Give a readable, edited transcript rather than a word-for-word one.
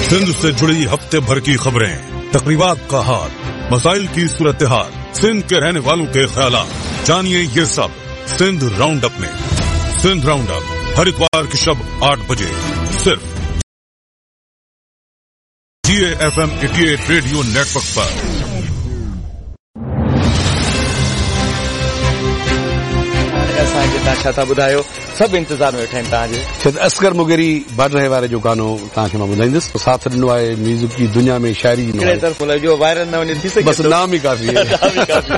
सिंध से जुड़ी हफ्ते भर की खबरें, तकरीबात का हाल, मसाइल की सूरत हाल, सिंध के रहने वालों के ख्यालात, जानिए ये सब सिंध राउंड अप में। सिंध राउंड अप हर इतवार की शब 8 बजे सिर्फ GAFM 88 रेडियो नेटवर्क पर। छा था ॿुधायो, सभु इंतज़ार में वेठा आहिनि तव्हांजे। शायद असगर मुगेरी बाढ़ रहे वारे जो गानो तव्हांखे मां ॿुधाईंदुसि। साथ ॾिनो आहे म्यूज़िक की दुनिया में शायरी जो वायरल न वञे थी सघे, बस नाम ही काफ़ी है।